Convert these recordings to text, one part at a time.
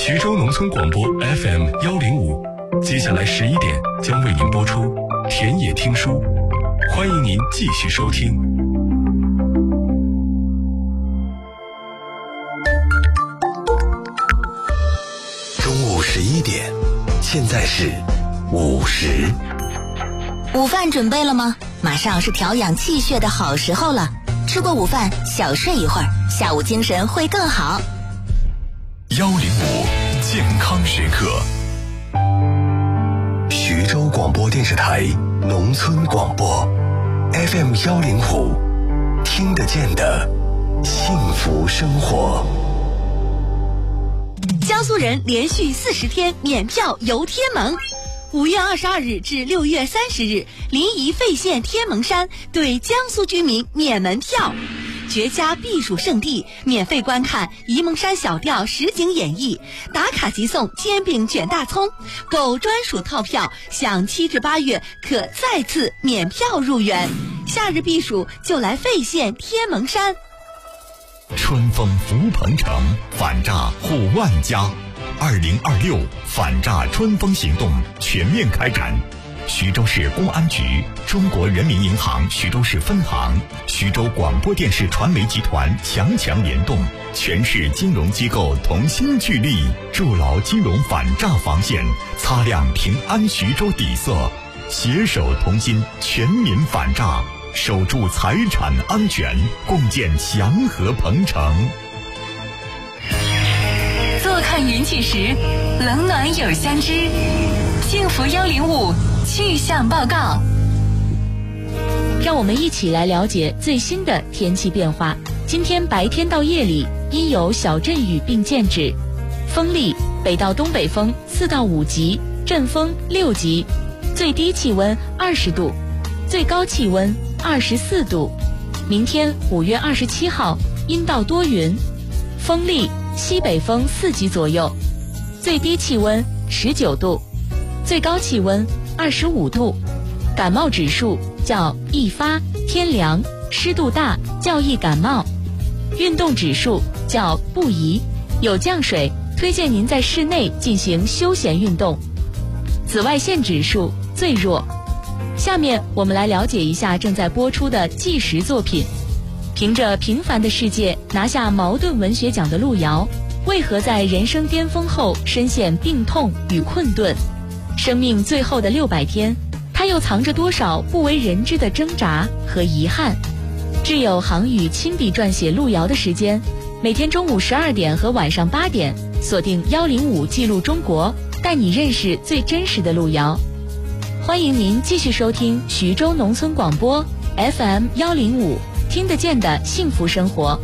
徐州农村广播 FM105，接下来11点将为您播出田野听书，欢迎您继续收听。 中午11点，现在是午时。 午饭准备了吗？马上是调养气血的好时候了。吃过午饭，小睡一会儿，下午精神会更好。 105健康时刻，徐州广播电视台农村广播 FM105，听得见的幸福生活。 江苏人连续40天免票游天门。5月22日至6月30日，临沂费县天门山对江苏居民免门票，绝佳避暑胜地，免费观看沂蒙山小调实景演绎，打卡即送煎饼卷大葱，购专属套票享7至8月可再次免票入园。夏日避暑就来费县天门山。 春风福鹏城，反诈护万家。2026反诈春风行动全面开展，徐州市公安局、中国人民银行徐州市分行、徐州广播电视传媒集团强联动，全市金融机构同心聚力，筑牢金融反诈防线，擦亮平安徐州底色，携手同心，全民反诈，守住财产安全，共建祥和鹏城。 坐看云起时，冷暖有相知。幸福105气象报告， 让我们一起来了解最新的天气变化。今天白天到夜里阴有小阵雨并见止，风力北到东北风4到5级，阵风6级，最低气温20度，最高气温24度。明天5月27号阴到多云，风力西北风4级左右，最低气温19度，最高气温25度。感冒指数叫易发，天凉，湿度大，较易感冒。运动指数叫不宜，有降水，推荐您在室内进行休闲运动。紫外线指数最弱。下面我们来了解一下正在播出的纪实作品。凭着《平凡的世界》拿下茅盾文学奖的路遥，为何在人生巅峰后深陷病痛与困顿？生命最后的600天，他又藏着多少不为人知的挣扎和遗憾？挚友航宇亲笔撰写路遥的时间，每天中午12点和晚上8点，锁定105记录中国，带你认识最真实的路遥。欢迎您继续收听徐州农村广播 FM105，听得见的幸福生活。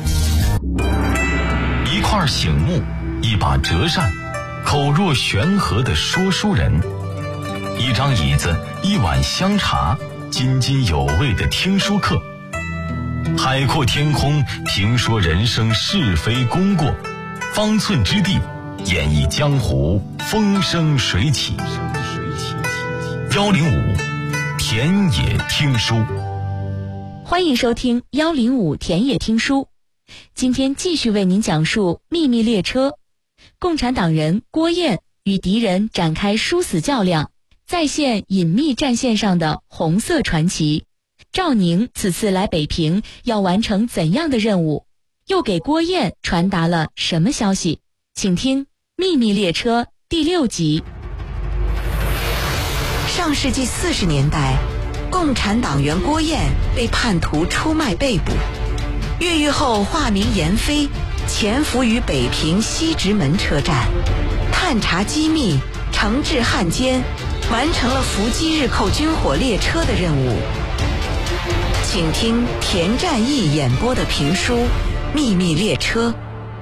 一块醒目，一把折扇，口若悬河的说书人，一张椅子，一碗香茶，津津有味的听书课。海阔天空，评说人生是非功过，方寸之地，演绎江湖风生水起。105田野听书， 欢迎收听105田野听书。今天继续为您讲述秘密列车，共产党人郭燕与敌人展开殊死较量，再现隐秘战线上的红色传奇。赵宁此次来北平要完成怎样的任务？又给郭燕传达了什么消息？请听《秘密列车》第6集。 上世纪40年代，共产党员郭燕被叛徒出卖被捕，越狱后化名闫飞，潜伏于北平西直门车站，探查机密，惩治汉奸，完成了伏击日寇军火列车的任务。请听田占义演播的评书《秘密列车》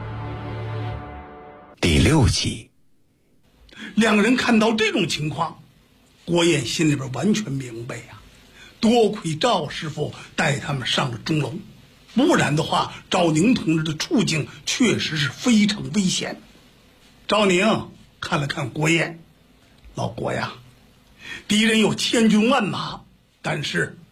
第6集。 两个人看到这种情况，郭燕心里边完全明白呀，多亏赵师傅带他们上了钟楼，不然的话，赵宁同志的处境确实是非常危险。赵宁看了看郭燕，老郭呀，敌人有千军万马，但是